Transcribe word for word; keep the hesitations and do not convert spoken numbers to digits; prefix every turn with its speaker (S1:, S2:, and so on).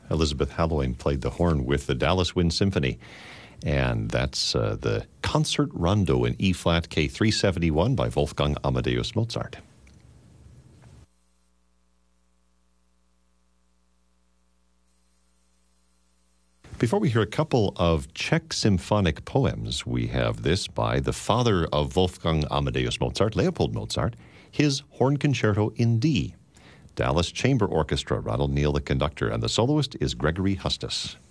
S1: Elizabeth Halloing played the horn with the Dallas Wind Symphony. And that's uh, the Concert Rondo in E-flat K three seventy-one by Wolfgang Amadeus Mozart. Before we hear a couple of Czech symphonic poems, we have this by the father of Wolfgang Amadeus Mozart, Leopold Mozart, his Horn Concerto in D. Dallas Chamber Orchestra, Ronald Neal the conductor, and the soloist is Gregory Hustis.